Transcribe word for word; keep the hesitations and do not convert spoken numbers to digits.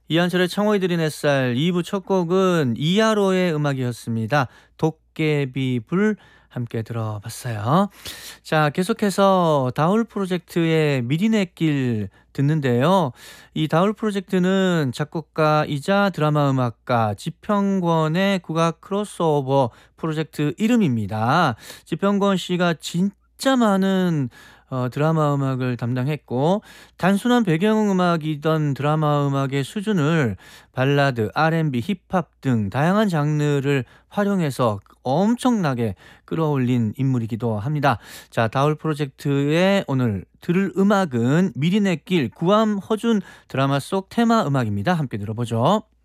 이한철의 청어이 들인 햇살 이 부 첫 곡은 이하로의 음악이었습니다. 도깨비불 함께 들어봤어요. 자, 계속해서 다울 프로젝트의 미리네 길 듣는데요. 이 다울 프로젝트는 작곡가이자 드라마 음악가 지평권의 국악 크로스오버 프로젝트 이름입니다. 지평권 씨가 진짜 많은 어, 드라마 음악을 담당했고, 단순한 배경음악이던 드라마 음악의 수준을 발라드, 알앤비, 힙합 등 다양한 장르를 활용해서 엄청나게 끌어올린 인물이기도 합니다. 자, 다울 프로젝트의 오늘 들을 음악은 미리네 길, 구암 허준 드라마 속 테마 음악입니다. 함께 들어보죠.